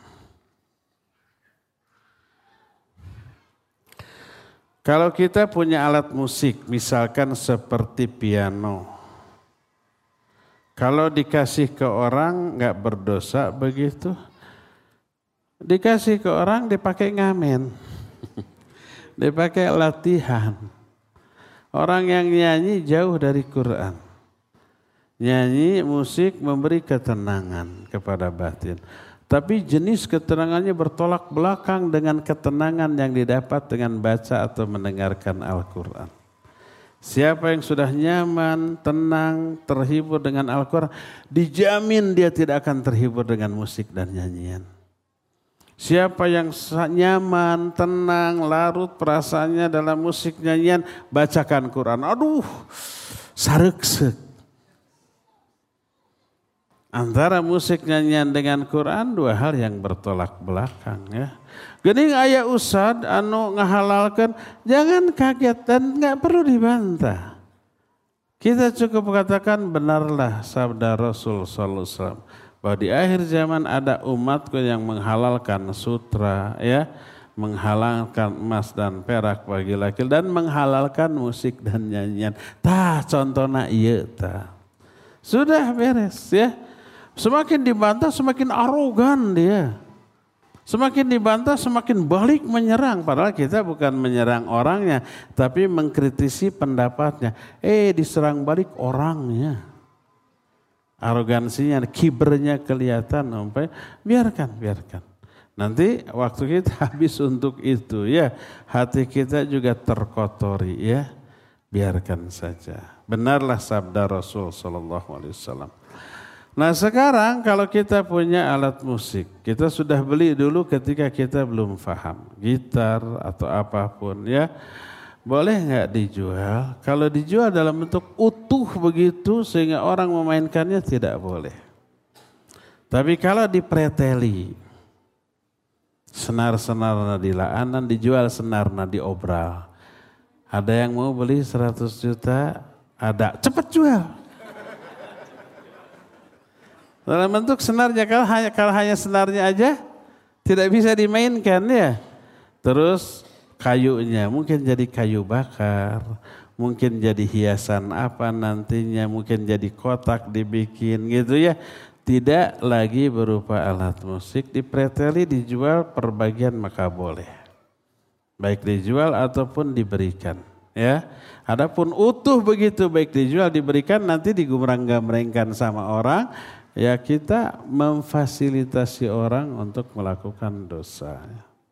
Kalau kita punya alat musik, misalkan seperti piano, kalau dikasih ke orang nggak berdosa begitu, dikasih ke orang dipakai ngamen. Dipakai latihan. Orang yang nyanyi jauh dari Quran. Nyanyi musik memberi ketenangan kepada batin. Tapi jenis ketenangannya bertolak belakang dengan ketenangan yang didapat dengan baca atau mendengarkan Al-Quran. Siapa yang sudah nyaman, tenang, terhibur dengan Al-Quran, dijamin dia tidak akan terhibur dengan musik dan nyanyian. Siapa yang nyaman, tenang, larut perasaannya dalam musik nyanyian, bacakan Quran. Aduh, sareksek. Antara musik nyanyian dengan Quran dua hal yang bertolak belakang ya. Geuning aya ustad anu ngahalalkeun, jangan kaget dan enggak perlu dibantah. Kita cukup katakan benarlah sabda Rasul sallallahu alaihi wasallam. Bahwa di akhir zaman ada umatku yang menghalalkan sutra, ya, menghalalkan emas dan perak bagi laki dan menghalalkan musik dan nyanyian. Tah contohna ieu tah. Sudah beres ya. Semakin dibantah semakin arogan dia. Semakin dibantah semakin balik menyerang. Padahal kita bukan menyerang orangnya, tapi mengkritisi pendapatnya. Eh diserang balik orangnya. Arogansinya, kibernya kelihatan, sampai biarkan, biarkan. Nanti waktu kita habis untuk itu ya, hati kita juga terkotori ya, biarkan saja. Benarlah sabda Rasul Sallallahu Alaihi Wasallam. Nah sekarang kalau kita punya alat musik, kita sudah beli dulu ketika kita belum paham, gitar atau apapun ya. Boleh nggak dijual? Kalau dijual dalam bentuk utuh begitu sehingga orang memainkannya tidak boleh. Tapi kalau dipreteli, senar-senar di laanan dijual, senarna diobral. Ada yang mau beli seratus juta, ada, cepat jual. Dalam bentuk senarnya, kalau hanya, kalau hanya senarnya aja tidak bisa dimainkan ya. Terus kayunya mungkin jadi kayu bakar, mungkin jadi hiasan apa nantinya, mungkin jadi kotak dibikin gitu ya. Tidak lagi berupa alat musik, dipreteli dijual per bagian maka boleh. Baik dijual ataupun diberikan ya. Adapun utuh begitu baik dijual diberikan nanti digumrang-gamrengkan sama orang, ya kita memfasilitasi orang untuk melakukan dosa.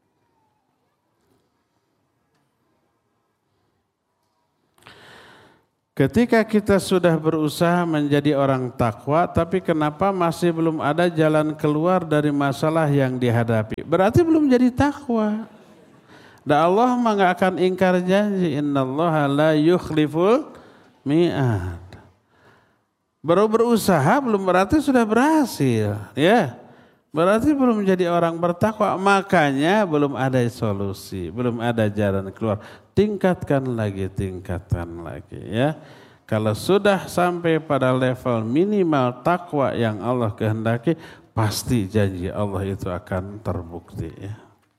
Ketika kita sudah berusaha menjadi orang takwa, tapi kenapa masih belum ada jalan keluar dari masalah yang dihadapi? Berarti belum jadi takwa. Dan Allah mah nggak akan ingkar janji. Innallaha la yukhliful mi'ad. Baru berusaha belum berarti sudah berhasil, ya. Berarti belum jadi orang bertakwa, makanya belum ada solusi, belum ada jalan keluar. Tingkatkan lagi, tingkatkan lagi, ya. Kalau sudah sampai pada level minimal takwa yang Allah kehendaki, pasti janji Allah itu akan terbukti, ya.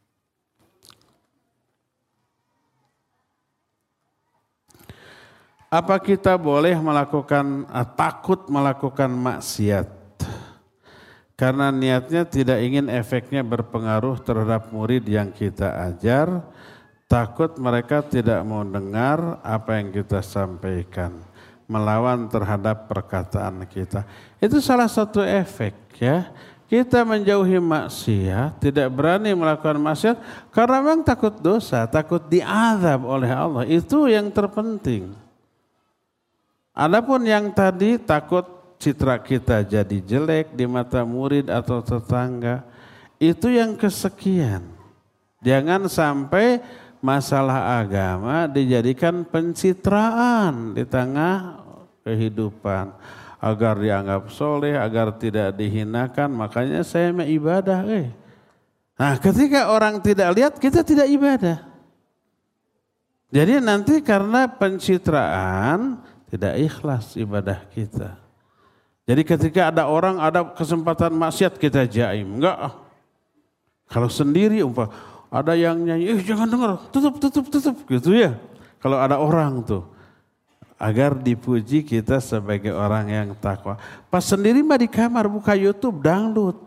Apa kita boleh melakukan, takut melakukan maksiat? Karena niatnya tidak ingin efeknya berpengaruh terhadap murid yang kita ajar, takut mereka tidak mau dengar apa yang kita sampaikan, melawan terhadap perkataan kita. Itu salah satu efek, ya. Kita menjauhi maksiat, tidak berani melakukan maksiat karena memang takut dosa, takut diazab oleh Allah. Itu yang terpenting. Adapun yang tadi takut citra kita jadi jelek di mata murid atau tetangga, itu yang kesekian. Jangan sampai masalah agama dijadikan pencitraan di tengah kehidupan. Agar dianggap soleh, agar tidak dihinakan, makanya saya mau ibadah. Eh. Nah ketika orang tidak lihat, kita tidak ibadah. Jadi nanti karena pencitraan, tidak ikhlas ibadah kita. Jadi ketika ada orang ada kesempatan maksiat kita jaim, enggak. Kalau sendiri umpah ada yang nyanyi, eh jangan dengar, tutup, tutup, tutup, gitu ya. Kalau ada orang tuh, agar dipuji kita sebagai orang yang takwa. Pas sendiri mah di kamar buka YouTube dangdut.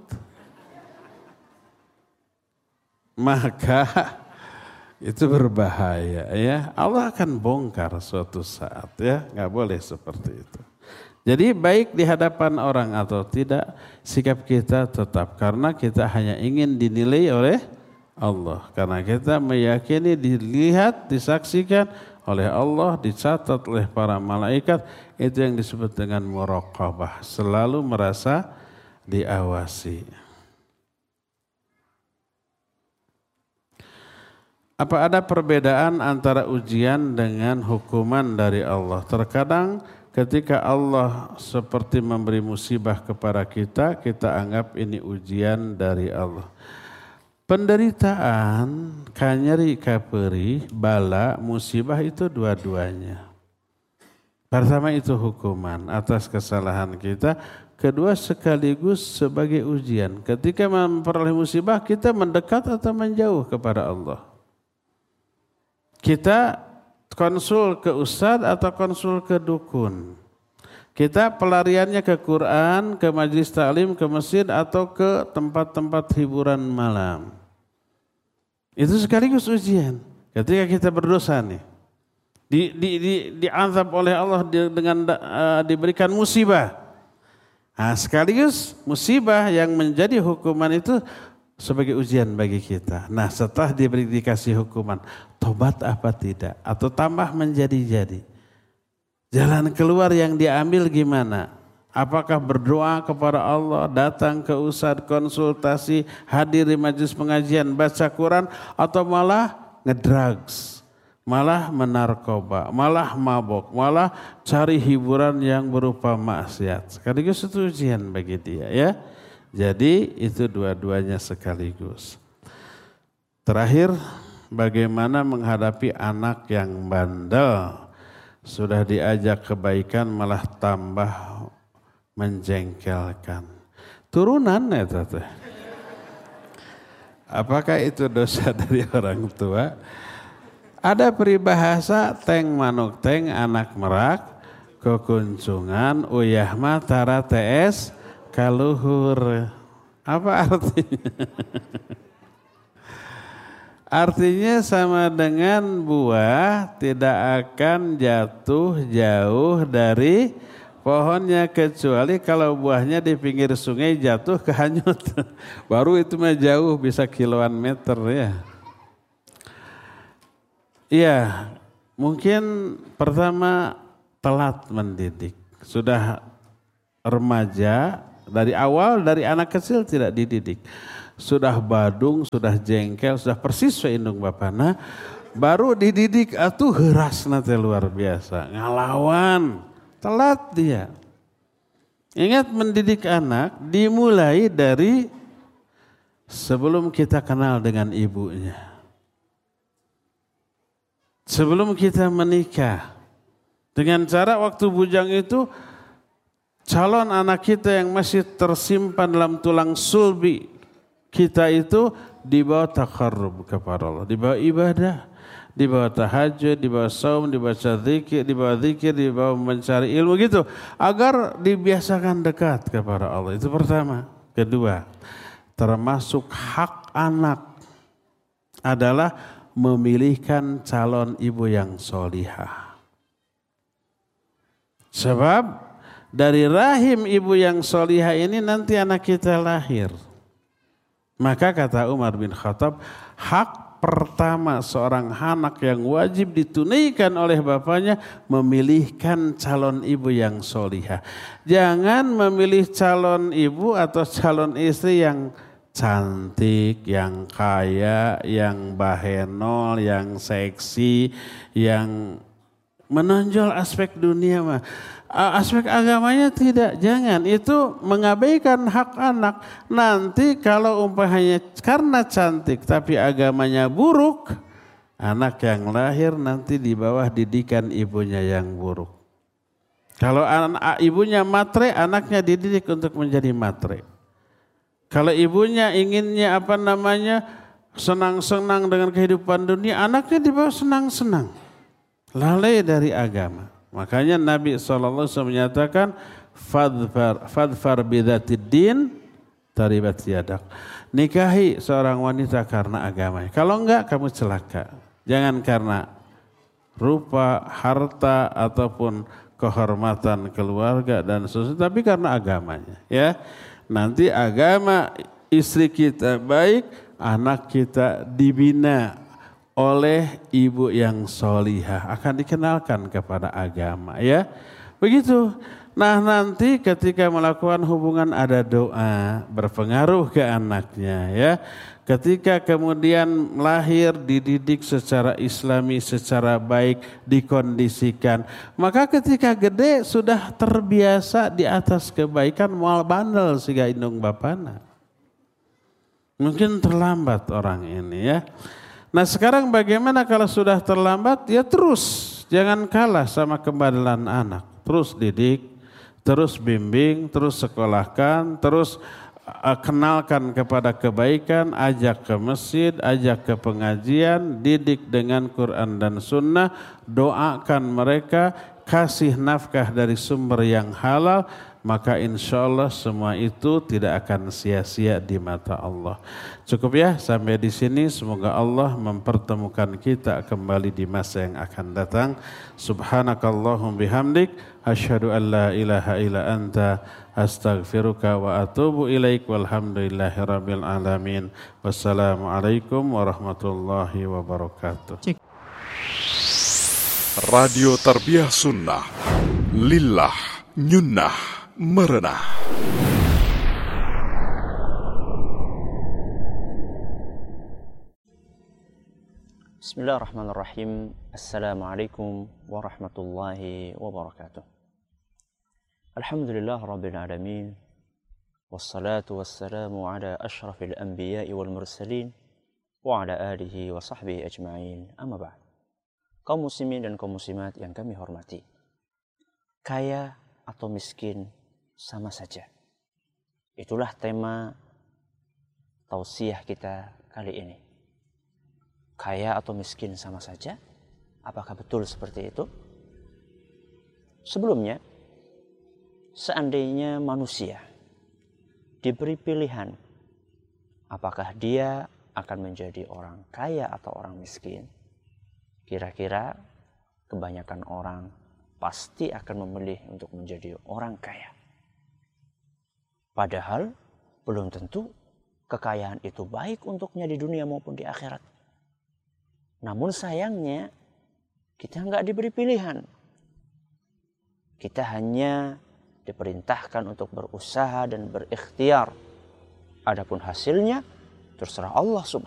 Maka itu berbahaya, ya. Allah akan bongkar suatu saat, ya. Nggak boleh seperti itu. Jadi baik di hadapan orang atau tidak, sikap kita tetap. Karena kita hanya ingin dinilai oleh Allah. Karena kita meyakini, dilihat, disaksikan oleh Allah, dicatat oleh para malaikat. Itu yang disebut dengan muraqabah. Selalu merasa diawasi. Apa ada perbedaan antara ujian dengan hukuman dari Allah? Terkadang ketika Allah seperti memberi musibah kepada kita, kita anggap ini ujian dari Allah. Penderitaan, kanyeri, kaperi, bala, musibah itu dua-duanya. Pertama itu hukuman atas kesalahan kita. Kedua sekaligus sebagai ujian. Ketika memperoleh musibah, kita mendekat atau menjauh kepada Allah. Kita konsul ke ustadz atau konsul ke dukun. Kita pelariannya ke Quran, ke majlis taklim, ke masjid atau ke tempat-tempat hiburan malam. Itu sekaligus ujian. Ketika kita berdosa nih, di, di, di, diazab oleh Allah dengan uh, diberikan musibah. Nah, sekaligus musibah yang menjadi hukuman itu sebagai ujian bagi kita. Nah, setelah diberi dikasih hukuman, tobat apa tidak? Atau tambah menjadi-jadi? Jalan keluar yang diambil gimana? Apakah berdoa kepada Allah, datang ke ustadz, konsultasi, hadir di majelis pengajian, baca Quran, atau malah ngedrugs, malah menarkoba, malah mabok, malah cari hiburan yang berupa maksiat. Sekaligus itu ujian bagi dia, ya. Jadi itu dua-duanya sekaligus. Terakhir, bagaimana menghadapi anak yang bandel, sudah diajak kebaikan malah tambah menjengkelkan. Turunan ya tete. Apakah itu dosa dari orang tua? Ada peribahasa teng manuk teng anak merak kekuncungan uyah mah tara ts kaluhur. Apa artinya? Artinya sama dengan buah tidak akan jatuh jauh dari pohonnya kecuali kalau buahnya di pinggir sungai jatuh kehanyut. Baru itu mah jauh bisa kiloan meter ya. Iya, mungkin pertama telat mendidik. Sudah remaja, dari awal dari anak kecil tidak dididik. Sudah badung, sudah jengkel, sudah persis seindung bapana, baru dididik atuh heuras nanti luar biasa, ngalawan, telat dia. Ingat mendidik anak dimulai dari sebelum kita kenal dengan ibunya. Sebelum kita menikah, dengan cara waktu bujang itu calon anak kita yang masih tersimpan dalam tulang sulbi kita itu dibawa taqarrub kepada Allah, dibawa ibadah, dibawa tahajud, dibawa saum, dibawa zikir, dibawa zikir, dibawa mencari ilmu gitu, agar dibiasakan dekat kepada Allah. Itu pertama. Kedua, termasuk hak anak adalah memilihkan calon ibu yang solihah. Sebab dari rahim ibu yang solihah ini nanti anak kita lahir. Maka kata Umar bin Khattab, hak pertama seorang anak yang wajib ditunaikan oleh bapaknya memilihkan calon ibu yang solihah. Jangan memilih calon ibu atau calon istri yang cantik, yang kaya, yang bahenol, yang seksi, yang menonjol aspek dunia mah. Aspek agamanya tidak, jangan. Itu mengabaikan hak anak. Nanti kalau umpamanya karena cantik tapi agamanya buruk, anak yang lahir nanti di bawah didikan ibunya yang buruk. Kalau anak, ibunya matre, anaknya dididik untuk menjadi matre. Kalau ibunya inginnya apa namanya senang-senang dengan kehidupan dunia, anaknya dibawa senang-senang, lalai dari agama. Makanya Nabi shallallahu alaihi wasallam menyatakan fadfar fadfar bidzatid din taribat yadak. Nikahi seorang wanita karena agamanya. Kalau enggak kamu celaka. Jangan karena rupa, harta ataupun kehormatan keluarga dan seterusnya, tapi karena agamanya, ya. Nanti agama istri kita baik, anak kita dibina oleh ibu yang solihah, akan dikenalkan kepada agama, ya. Begitu. Nah nanti ketika melakukan hubungan ada doa berpengaruh ke anaknya, ya. Ketika kemudian lahir dididik secara islami, secara baik, dikondisikan. Maka ketika gede sudah terbiasa di atas kebaikan, moal bandel siga indung bapana. Mungkin terlambat orang ini, ya. Nah sekarang bagaimana kalau sudah terlambat? Ya terus, jangan kalah sama kebandelan anak. Terus didik, terus bimbing, terus sekolahkan, terus uh, kenalkan kepada kebaikan, ajak ke masjid, ajak ke pengajian, didik dengan Quran dan Sunnah, doakan mereka, kasih nafkah dari sumber yang halal, maka insya Allah semua itu tidak akan sia-sia di mata Allah. Cukup ya sampai di sini. Semoga Allah mempertemukan kita kembali di masa yang akan datang. Subhanakallahum bihamdik, asyhadu an la ilaha illa anta, astaghfiruka wa atubu ilaik, walhamdulillahi rabbil alamin. Wassalamualaikum warahmatullahi wabarakatuh. Radio Tarbiyah Sunnah, lillah, nyunnah, merenah. Bismillahirrahmanirrahim. Assalamualaikum warahmatullahi wabarakatuh. Alhamdulillah rabbil alamin. Wassalatu wassalamu ala ashrafil anbiya'i wal mursalin wa ala alihi wa sahbihi ajma'in. Amma ba'd. Kaum muslimin dan kaum muslimat yang kami hormati. Kaya atau miskin sama saja. Itulah tema tausiah kita kali ini. Kaya atau miskin sama saja? Apakah betul seperti itu? Sebelumnya, seandainya manusia diberi pilihan, apakah dia akan menjadi orang kaya atau orang miskin? Kira-kira kebanyakan orang pasti akan memilih untuk menjadi orang kaya. Padahal belum tentu kekayaan itu baik untuknya di dunia maupun di akhirat. Namun sayangnya kita nggak diberi pilihan. Kita hanya diperintahkan untuk berusaha dan berikhtiar. Adapun hasilnya terserah Allah subhanahu